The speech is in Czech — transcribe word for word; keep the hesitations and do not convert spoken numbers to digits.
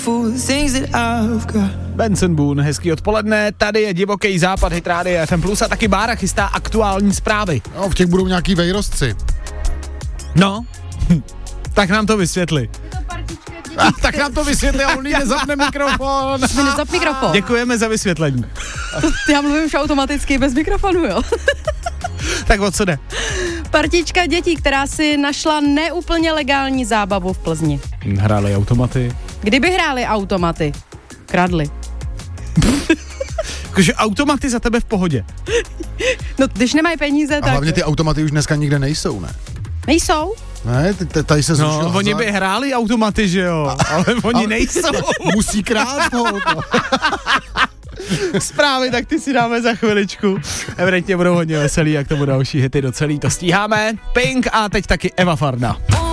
Benson Boone, hezký odpoledne, tady je Divoký západ, Hit Radio F M plus a taky Bára chystá aktuální zprávy. No, v těch budou nějaký vejrozci. No, tak nám to vysvětli. A, tak nám to vysvětli a on jí nezapne mikrofon. Jsi mi nezap mikrofon. Děkujeme za vysvětlení. To, já mluvím už automaticky bez mikrofonu, jo. Tak o co jde? Partička dětí, která si našla neúplně legální zábavu v Plzni. Hráli automaty. Kdyby hráli automaty, kradli. Jakože automaty za tebe v pohodě. No, když nemají peníze, A tak... hlavně ty automaty už dneska nikde nejsou, ne? Nejsou? Ne, t- t- tady se zrušil. No, oni by hráli automaty, že jo, ale oni ale nejsou. Musí krát, holko. Zprávy, tak ty si dáme za chviličku. Evidentně budou hodně veselý, jak tomu další hity docelý, to stíháme. Pink a teď taky Eva Farna.